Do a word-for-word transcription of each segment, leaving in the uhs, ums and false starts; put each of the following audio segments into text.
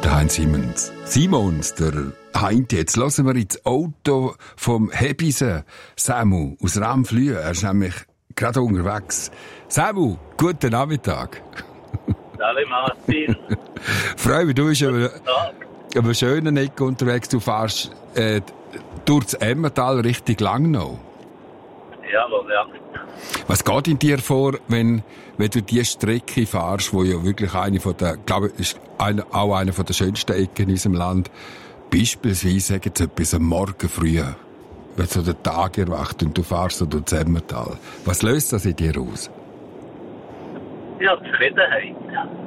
Der Heinz Simons. Simons, der Heinz. Jetzt hören wir ins Auto vom Hebisen. Samu aus Ramflühe. Er ist nämlich gerade unterwegs. Samu, guten Nachmittag. Hallo Martin. Freue mich, du bist aber, aber schönen Eck unterwegs. Du fährst äh, durch das Emmental Richtung Langnau. Jawohl, ja. Was geht in dir vor, wenn, wenn du diese Strecke fährst, wo ja wirklich eine von der, glaube ich, ist eine, auch eine von der schönsten Ecken in unserem Land, beispielsweise, sagen jetzt etwas am Morgen früh, wenn so der Tag erwacht und du fährst so durch das Emmental. Was löst das in dir aus? Ja, Zufriedenheit.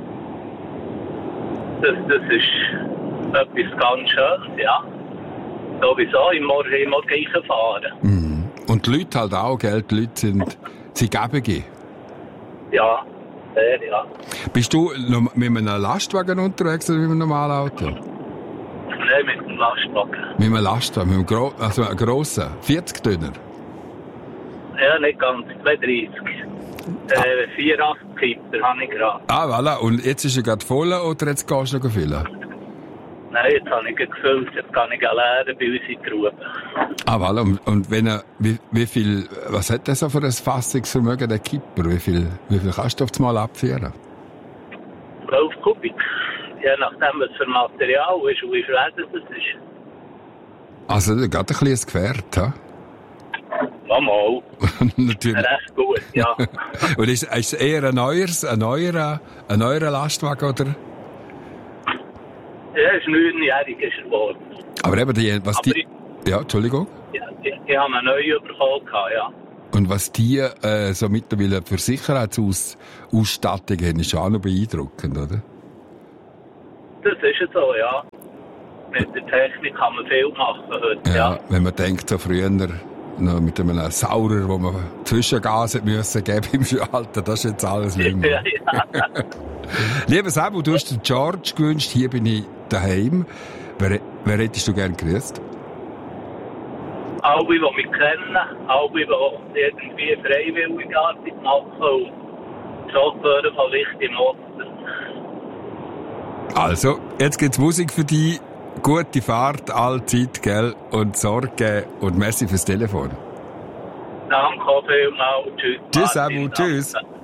Das, das ist etwas ganz Schönes, ja. Sowieso im Morgen, im Morgen fahren. Mhm. Und die Leute halt auch, gell? Die Leute sind, sie geben. Ja, sehr, ja. Bist du noch mit einem Lastwagen unterwegs oder mit einem normalen Auto? Nein, mit dem Lastwagen. Mit einem Lastwagen, mit einem Gro- also einem grossen, vierzig Tonner? Ja, nicht ganz, zweiunddreißig. Ah. Äh, vierundachtzig Liter habe ich gerade. Ah, voilà. Und jetzt ist er gerade voll oder jetzt gehst du noch füllen? Nein, jetzt habe ich gefüllt, jetzt kann ich leeren bei uns in die Grube. Ah, voilà. Und, und wenn er, wie, wie viel, was hat der so für ein Fassungsvermögen, der Kipper? Wie viel, wie viel kannst du auf das Mal abführen? zwölf Kubik. Je nachdem, was für Material ist und wie schwer das ist. Also, das ist gerade ein kleines Gefährt, ha? Mal. Natürlich. Recht gut, ja. Und ist, ist es eher ein neueres, ein neuer, ein neuer Lastwagen, oder? Ja, er ist neunjährig geworden. Aber eben, die, was Aber die, ich, ja, Entschuldigung. ja, ich, ich habe eine neue bekommen, ja. Und was die, äh, so mittlerweile für Sicherheitsausstattung haben, ist schon auch noch beeindruckend, oder? Das ist es so, ja. Mit der Technik kann man viel machen heute, Ja, ja. wenn man denkt, so früher, noch mit einem Saurer, wo man Zwischengas hat müssen geben im Schalter, das ist jetzt alles nicht mehr. Ja, ja. Lieber Sabu, du hast den George gewünscht, hier bin ich daheim. Wer, wer hättest du gern gegrüßt? Alle, die mich kennen, alle, die irgendwie freiwilligartig machen und Chauffeure von Licht im Osten. Also, jetzt gibt's Musik für dich. Gute Fahrt, allzeit, gell? Und Sorge und merci fürs Telefon. Danke vielmals. Tschüss. Tschüss, Martin. Sabu, tschüss. Danke.